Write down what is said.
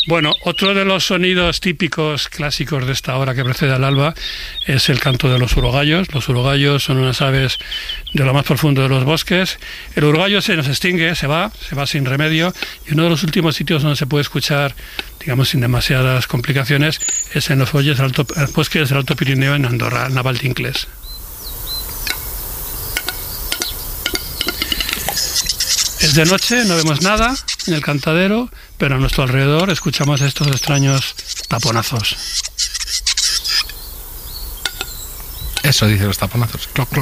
Bueno, otro de los sonidos típicos clásicos de esta hora que precede al alba es el canto de los urogallos. Los urogallos son unas aves de lo más profundo de los bosques. El urogallo se nos extingue, se va sin remedio, y uno de los últimos sitios donde se puede escuchar, digamos, sin demasiadas complicaciones, es en los bosques del Alto Pirineo en Andorra, en Naval d'Inclés. Es de noche, no vemos nada en el cantadero, pero a nuestro alrededor escuchamos estos extraños taponazos. Eso dicen los taponazos. Cloc, cloc.